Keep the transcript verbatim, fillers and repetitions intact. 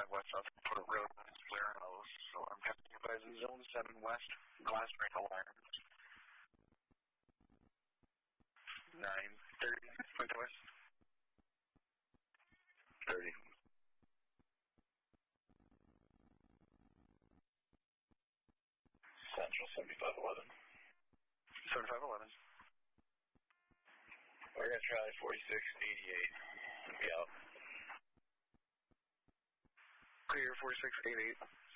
five west South Port Road, Blair House. So I'm having you advise the zone seven west, glass break alarms. nine thirty, point west. thirty. Central seventy-five eleven. seventy-five eleven. We're going to try forty-six eighty-eight. Be out. Clear forty-six eighty-eight.